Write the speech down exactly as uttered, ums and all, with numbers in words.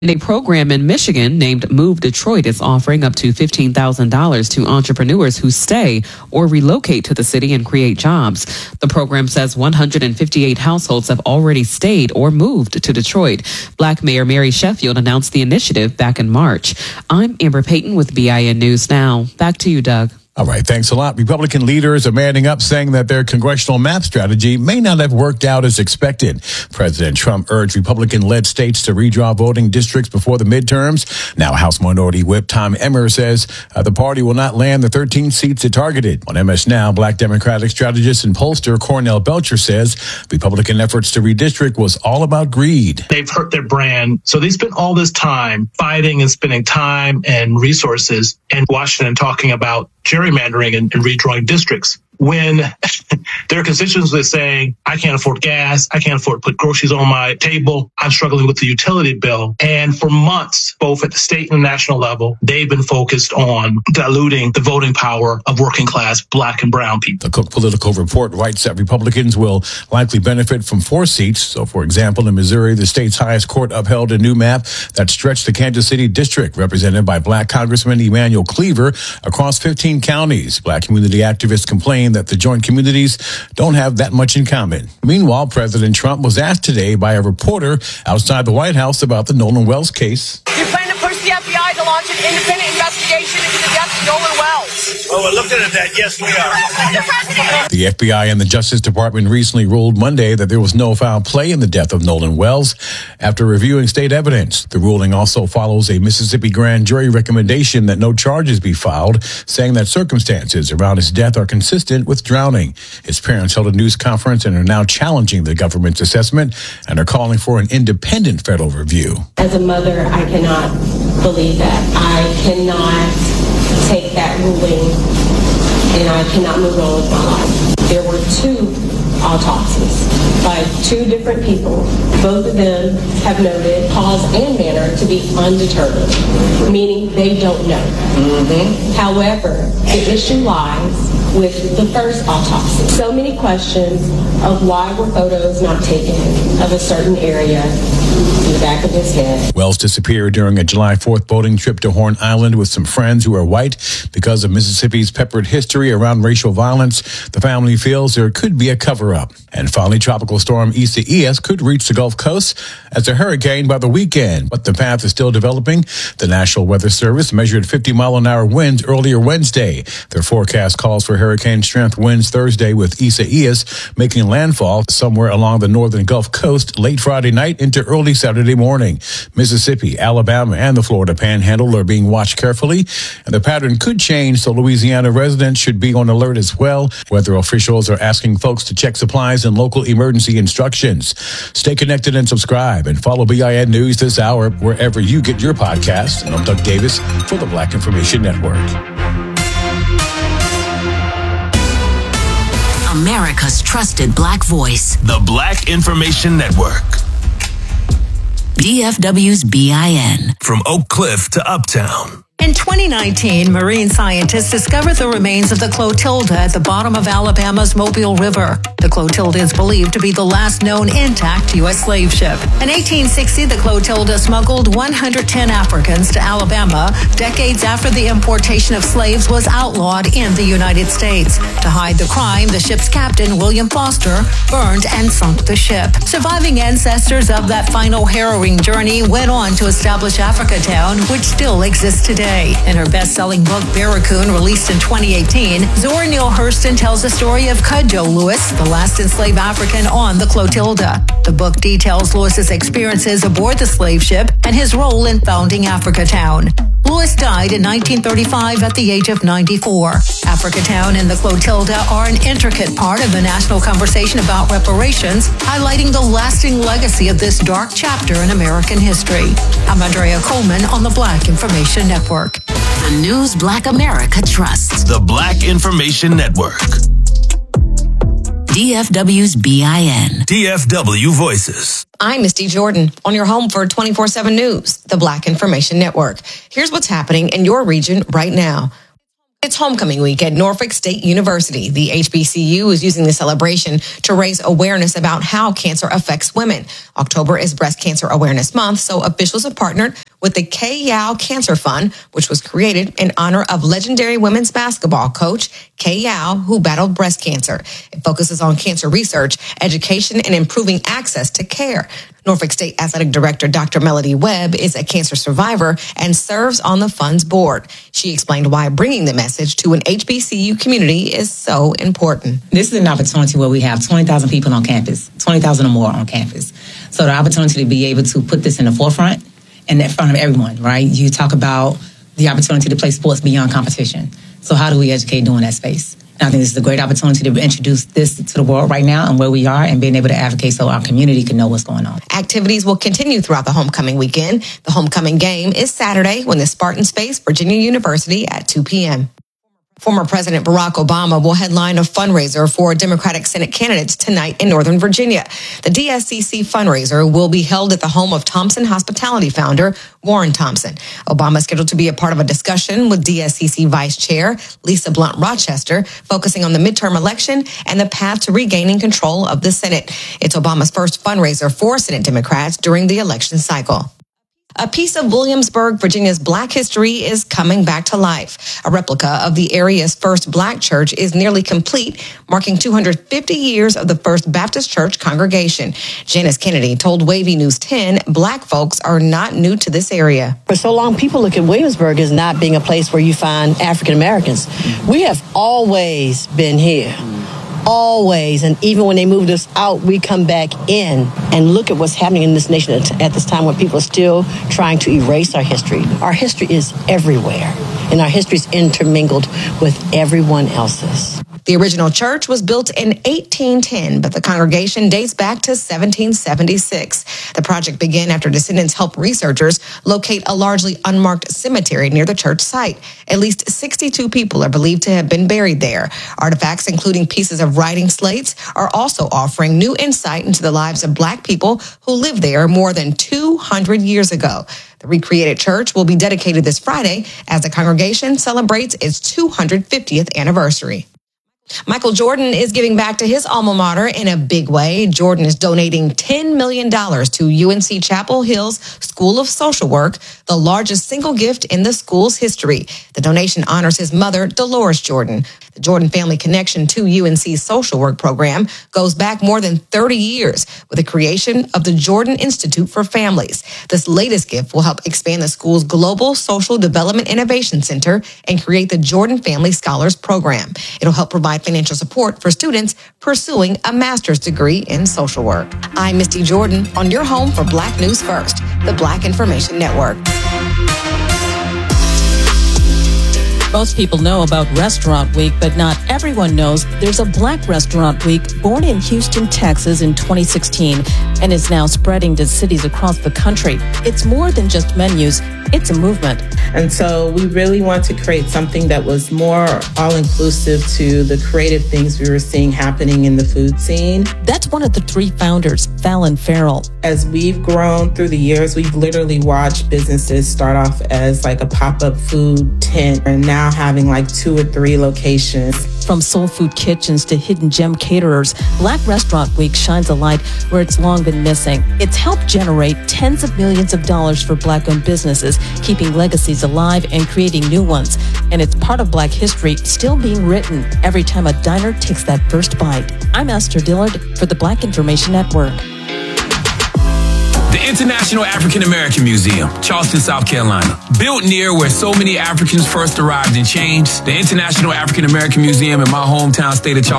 A program in Michigan named Move Detroit is offering up to fifteen thousand dollars to entrepreneurs who stay or relocate to the city and create jobs. The program says one hundred fifty-eight households have already stayed or moved to Detroit. Black Mayor Mary Sheffield announced the initiative back in March. I'm Amber Payton with B I N News Now. Back to you, Doug. All right, thanks a lot. Republican leaders are manning up, saying that their congressional map strategy may not have worked out as expected. President Trump urged Republican-led states to redraw voting districts before the midterms. Now, House Minority Whip Tom Emmer says uh, the party will not land the thirteen seats it targeted. On M S Now, Black Democratic strategist and pollster Cornell Belcher says Republican efforts to redistrict was all about greed. They've hurt their brand, so they spent all this time fighting and spending time and resources in Washington talking about gerrymandering and, and redrawing districts when their constituents are saying, I can't afford gas, I can't afford to put groceries on my table, I'm struggling with the utility bill. And for months, both at the state and national level, they've been focused on diluting the voting power of working class Black and brown people. The Cook Political Report writes that Republicans will likely benefit from four seats. So, for example, in Missouri, the state's highest court upheld a new map that stretched the Kansas City district, represented by Black Congressman Emanuel Cleaver, across fifteen counties. Black community activists complain that the joint communities don't have that much in common. Meanwhile, President Trump was asked today by a reporter outside the White House about the Nolan Wells case. Do you plan to push the F B I to launch an independent investigation into the death of Nolan Wells? Oh, we're looking at that. Yes, we are. The F B I and the Justice Department recently ruled Monday that there was no foul play in the death of Nolan Wells after reviewing state evidence. The ruling also follows a Mississippi grand jury recommendation that no charges be filed, saying that circumstances around his death are consistent with drowning. His parents held a news conference and are now challenging the government's assessment and are calling for an independent federal review. As a mother, I cannot believe that. I cannot take that ruling and I cannot move on with my life. There were two autopsies by two different people. Both of them have noted cause and manner to be undetermined, meaning they don't know. Mm-hmm. However, the issue lies with the first autopsy. So many questions of why were photos not taken of a certain area in the back of his head. Wells disappeared during a July fourth boating trip to Horn Island with some friends who are white. Because of Mississippi's peppered history around racial violence, the family feels there could be a cover-up. And finally, Tropical Storm Isaias could reach the Gulf Coast as a hurricane by the weekend, but the path is still developing. The National Weather Service measured fifty mile an hour winds earlier Wednesday. Their forecast calls for hurricane strength winds Thursday, with Isaias making landfall somewhere along the northern Gulf Coast late Friday night into early Saturday morning. Mississippi, Alabama, and the Florida Panhandle are being watched carefully, and the pattern could change, so Louisiana residents should be on alert as well. Weather officials are asking folks to check supplies and local emergency instructions. Stay connected and subscribe, and follow B I N News this hour wherever you get your podcasts. And I'm Doug Davis for the Black Information Network. America's trusted Black voice. The Black Information Network. D F W's B I N. From Oak Cliff to Uptown. In twenty nineteen, marine scientists discovered the remains of the Clotilda at the bottom of Alabama's Mobile River. The Clotilda is believed to be the last known intact U S slave ship. In eighteen sixty, the Clotilda smuggled one hundred ten Africans to Alabama, decades after the importation of slaves was outlawed in the United States. To hide the crime, the ship's captain, William Foster, burned and sunk the ship. Surviving ancestors of that final harrowing journey went on to establish Africatown, which still exists today. In her best-selling book, Barracoon, released in twenty eighteen, Zora Neale Hurston tells the story of Cudjoe Lewis, the last enslaved African on the Clotilda. The book details Lewis's experiences aboard the slave ship and his role in founding Africatown. Lewis died in nineteen thirty-five at the age of ninety-four. Africatown and the Clotilda are an intricate part of the national conversation about reparations, highlighting the lasting legacy of this dark chapter in American history. I'm Andrea Coleman on the Black Information Network. The news Black America trusts. The Black Information Network. D F W's B I N. D F W Voices. I'm Misty Jordan on your home for twenty-four seven News, the Black Information Network. Here's what's happening in your region right now. It's homecoming week at Norfolk State University. The H B C U is using the celebration to raise awareness about how cancer affects women. October is Breast Cancer Awareness Month, so officials have partnered with the Kay Yow Cancer Fund, which was created in honor of legendary women's basketball coach Kay Yow, who battled breast cancer. It focuses on cancer research, education, and improving access to care. Norfolk State Athletic Director Doctor Melody Webb is a cancer survivor and serves on the fund's board. She explained why bringing the message to an H B C U community is so important. This is an opportunity where we have twenty thousand people on campus, twenty thousand or more on campus. So the opportunity to be able to put this in the forefront and in front of everyone, right? You talk about the opportunity to play sports beyond competition. So how do we educate during that space? And I think this is a great opportunity to introduce this to the world right now and where we are and being able to advocate so our community can know what's going on. Activities will continue throughout the homecoming weekend. The homecoming game is Saturday when the Spartans face Virginia University at two p.m. Former President Barack Obama will headline a fundraiser for Democratic Senate candidates tonight in Northern Virginia. The D S C C fundraiser will be held at the home of Thompson Hospitality founder Warren Thompson. Obama is scheduled to be a part of a discussion with D S C C Vice Chair Lisa Blunt Rochester, focusing on the midterm election and the path to regaining control of the Senate. It's Obama's first fundraiser for Senate Democrats during the election cycle. A piece of Williamsburg, Virginia's Black history is coming back to life. A replica of the area's first Black church is nearly complete, marking two hundred fifty years of the First Baptist Church congregation. Janice Kennedy told Wavy News ten Black folks are not new to this area. For so long, people look at Williamsburg as not being a place where you find African Americans. We have always been here. Always. And even when they moved us out, we come back in and look at what's happening in this nation at, at this time when people are still trying to erase our history. Our history is everywhere, and our history is intermingled with everyone else's. The original church was built in eighteen ten, but the congregation dates back to seventeen seventy-six. The project began after descendants helped researchers locate a largely unmarked cemetery near the church site. At least sixty-two people are believed to have been buried there. Artifacts, including pieces of writing slates, are also offering new insight into the lives of Black people who lived there more than two hundred years ago. The recreated church will be dedicated this Friday as the congregation celebrates its two hundred fiftieth anniversary. Michael Jordan is giving back to his alma mater in a big way. Jordan is donating ten million dollars to U N C Chapel Hill's School of Social Work, the largest single gift in the school's history. The donation honors his mother, Dolores Jordan. The Jordan family connection to U N C's social work program goes back more than thirty years with the creation of the Jordan Institute for Families. This latest gift will help expand the school's Global Social Development Innovation Center and create the Jordan Family Scholars Program. It'll help provide financial support for students pursuing a master's degree in social work. I'm Misty Jordan on your home for Black News First, the Black Information Network. Most people know about Restaurant Week, but not everyone knows there's a Black Restaurant Week born in Houston, Texas in twenty sixteen and is now spreading to cities across the country. It's more than just menus. It's a movement. And so we really want to create something that was more all-inclusive to the creative things we were seeing happening in the food scene. That's one of the three founders, Fallon Farrell. As we've grown through the years, we've literally watched businesses start off as like a pop-up food tent and now having like two or three locations. From soul food kitchens to hidden gem caterers, Black Restaurant Week shines a light where it's long been missing. It's helped generate tens of millions of dollars for Black-owned businesses, keeping legacies alive and creating new ones. And it's part of Black history still being written every time a diner takes that first bite. I'm Esther Dillard for the Black Information Network. The International African American Museum, Charleston, South Carolina. Built near where so many Africans first arrived and changed, the International African American Museum in my hometown state of Charleston